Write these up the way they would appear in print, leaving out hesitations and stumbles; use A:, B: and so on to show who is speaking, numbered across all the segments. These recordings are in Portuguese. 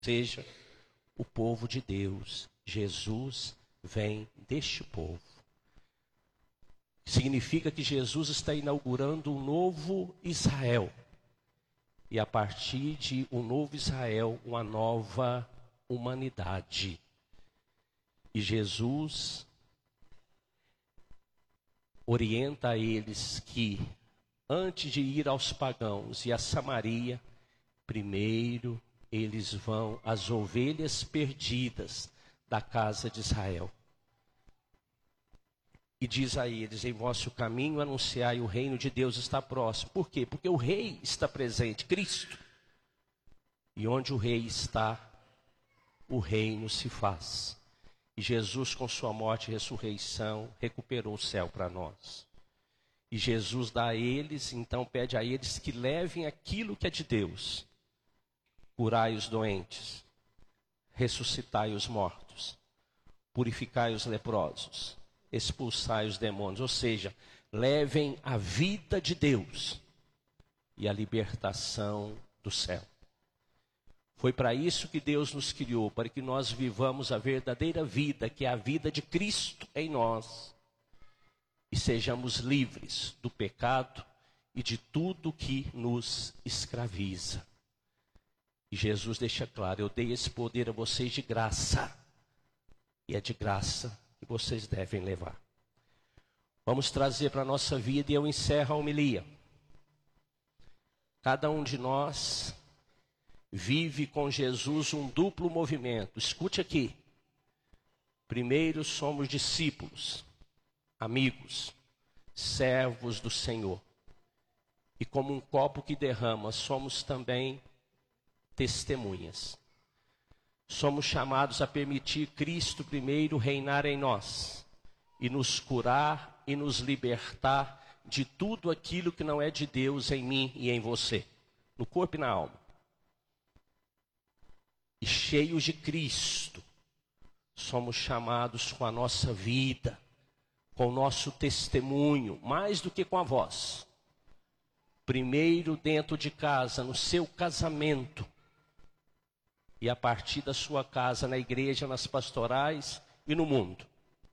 A: seja o povo de Deus. Jesus vem deste povo. Significa que Jesus está inaugurando um novo Israel. E a partir de um novo Israel, uma nova humanidade. E Jesus orienta a eles que, antes de ir aos pagãos e a Samaria, primeiro eles vão às ovelhas perdidas da casa de Israel. E diz a eles: em vosso caminho anunciai o reino de Deus está próximo. Por quê? Porque o rei está presente, Cristo. E onde o rei está, o reino se faz. E Jesus, com sua morte e ressurreição, recuperou o céu para nós. E Jesus dá a eles, então pede a eles que levem aquilo que é de Deus. Curai os doentes, ressuscitai os mortos, purificai os leprosos, expulsai os demônios. Ou seja, levem a vida de Deus e a libertação do céu. Foi para isso que Deus nos criou, para que nós vivamos a verdadeira vida, que é a vida de Cristo em nós. E sejamos livres do pecado e de tudo que nos escraviza. E Jesus deixa claro: eu dei esse poder a vocês de graça. E é de graça que vocês devem levar. Vamos trazer para a nossa vida e eu encerro a homilia. Cada um de nós vive com Jesus um duplo movimento. Escute aqui. Primeiro somos discípulos, amigos, servos do Senhor. E como um copo que derrama, somos também testemunhas. Somos chamados a permitir Cristo primeiro reinar em nós e nos curar e nos libertar de tudo aquilo que não é de Deus em mim e em você, no corpo e na alma. E cheios de Cristo, somos chamados com a nossa vida, com o nosso testemunho, mais do que com a voz. Primeiro dentro de casa, no seu casamento, e a partir da sua casa, na igreja, nas pastorais e no mundo,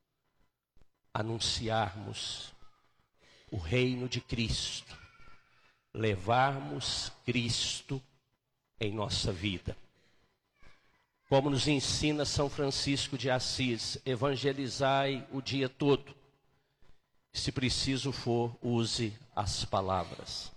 A: anunciarmos o reino de Cristo, levarmos Cristo em nossa vida. Como nos ensina São Francisco de Assis, evangelizai o dia todo. Se preciso for, use as palavras.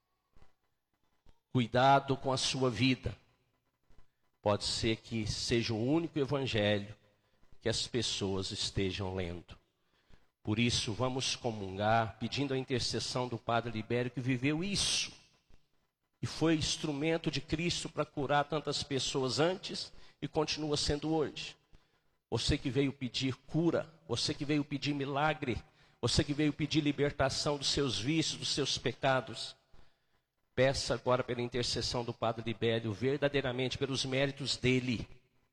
A: Cuidado com a sua vida. Pode ser que seja o único evangelho que as pessoas estejam lendo. Por isso, vamos comungar, pedindo a intercessão do Padre Libério, que viveu isso. E foi instrumento de Cristo para curar tantas pessoas antes e continua sendo hoje. Você que veio pedir cura, você que veio pedir milagre, você que veio pedir libertação dos seus vícios, dos seus pecados, peça agora pela intercessão do Padre Libério, verdadeiramente pelos méritos dele,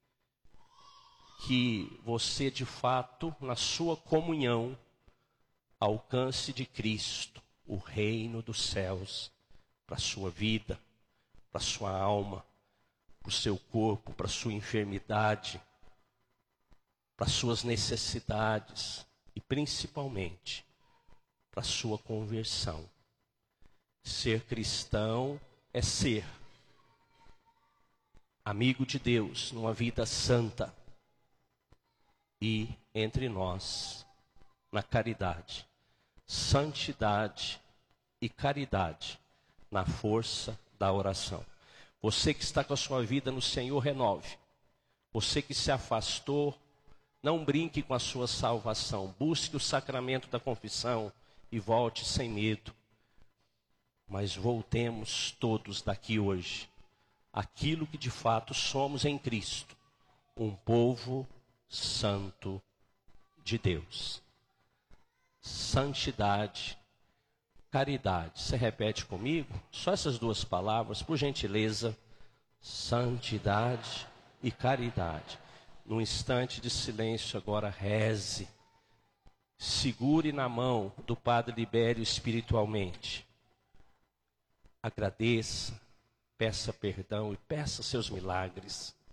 A: que você de fato, na sua comunhão, alcance de Cristo o reino dos céus para a sua vida, para a sua alma, para o seu corpo, para a sua enfermidade, para as suas necessidades e principalmente para a sua conversão. Ser cristão é ser amigo de Deus numa vida santa e entre nós na caridade, santidade e caridade na força da oração. Você que está com a sua vida no Senhor, renove. Você que se afastou, não brinque com a sua salvação. Busque o sacramento da confissão e volte sem medo. Mas voltemos todos daqui hoje aquilo que de fato somos em Cristo, um povo santo de Deus. Santidade, caridade. Você repete comigo? Só essas duas palavras, por gentileza. Santidade e caridade. Num instante de silêncio agora, reze. Segure na mão do Padre Libério espiritualmente. Agradeça, peça perdão e peça seus milagres.